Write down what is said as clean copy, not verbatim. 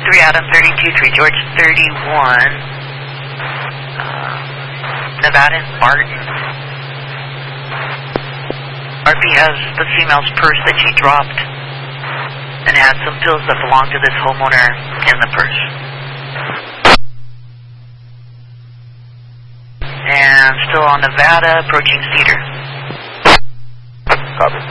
3 Adam 32, 3 George 31, Nevada and Barton. RP has the female's purse that she dropped and has some pills that belong to this homeowner in the purse. And still on Nevada, approaching Cedar. Copy.